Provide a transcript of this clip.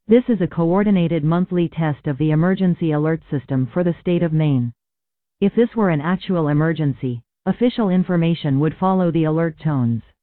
This is a coordinated monthly test of the emergency alert system for the state of Maine. If this were an actual emergency, official information would follow the alert tones.